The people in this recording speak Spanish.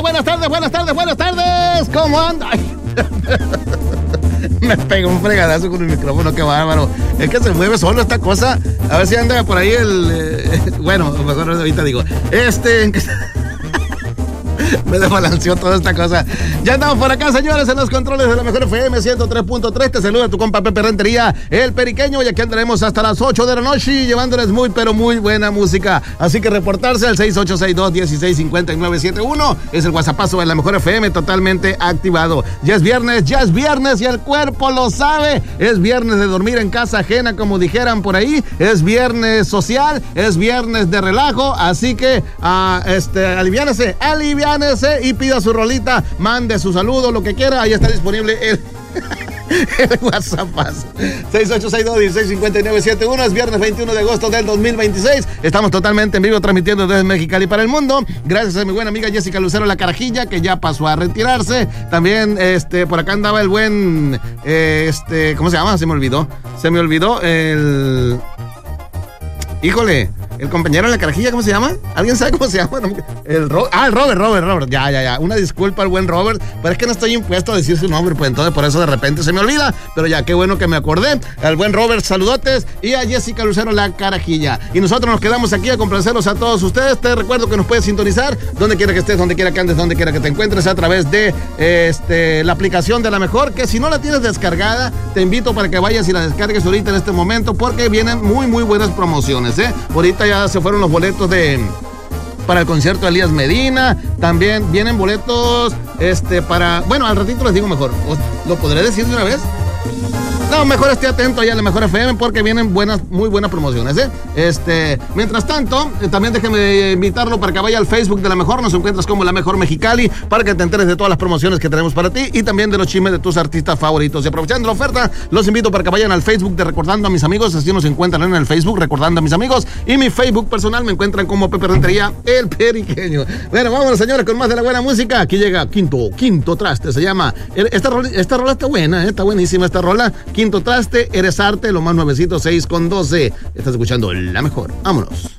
buenas tardes. ¿Cómo anda? Ay. Me pegó un fregadazo con el micrófono, qué bárbaro. Es que se mueve solo esta cosa. A ver si anda por ahí bueno, mejor ahorita digo. Me desbalanceó toda esta cosa. Ya andamos por acá, señores, en los controles de la Mejor FM 103.3. Te saluda tu compa Pepe Rentería, el Periqueño. Y aquí andaremos hasta las 8 de la noche llevándoles muy, pero muy buena música. Así que reportarse al 6862-165971. Es el WhatsAppazo de la Mejor FM totalmente activado. Ya es viernes y el cuerpo lo sabe. Es viernes de dormir en casa ajena, como dijeran por ahí. Es viernes social, es viernes de relajo. Así que, aliviánese y pida su rolita, mande su saludo, lo que quiera, ahí está disponible el WhatsApp 6862-165971. Es viernes 21 de agosto del 2026. Estamos totalmente en vivo transmitiendo desde Mexicali para el mundo. Gracias a mi buena amiga Jessica Lucero La Carajilla, que ya pasó a retirarse. También por acá andaba el buen ¿cómo se llama? Se me olvidó el compañero de La Carajilla, ¿cómo se llama? ¿Alguien sabe cómo se llama? El Robert. Ya. Una disculpa al buen Robert, pero es que no estoy impuesto a decir su nombre, pues entonces por eso de repente se me olvida. Pero ya, qué bueno que me acordé. Al buen Robert, saludotes. Y a Jessica Lucero La Carajilla. Y nosotros nos quedamos aquí a complacerlos a todos ustedes. Te recuerdo que nos puedes sintonizar donde quiera que estés, donde quiera que andes, donde quiera que te encuentres, a través de la aplicación de La Mejor, que si no la tienes descargada, te invito para que vayas y la descargues ahorita en este momento, porque vienen muy, muy buenas promociones, ¿eh? Ahorita ya se fueron los boletos para el concierto de Elías Medina. También vienen boletos bueno, al ratito les digo mejor. ¿Lo podré decir de una vez? No, mejor esté atento allá a la Mejor FM, porque vienen muy buenas promociones, ¿eh? Mientras tanto, también déjeme invitarlo para que vaya al Facebook de La Mejor. Nos encuentras como La Mejor Mexicali, para que te enteres de todas las promociones que tenemos para ti y también de los chismes de tus artistas favoritos. Y aprovechando la oferta, los invito para que vayan al Facebook de Recordando a Mis Amigos. Así nos encuentran en el Facebook, Recordando a Mis Amigos. Y mi Facebook personal me encuentran como Pepe Rentería, el Periqueño. Bueno, vámonos, señores, con más de la buena música. Aquí llega Quinto Traste, se llama. Esta rola está buena, está buenísima esta rola. Quinto Traste, Eres Arte, lo más nuevecito, 6:12. Estás escuchando La Mejor. Vámonos.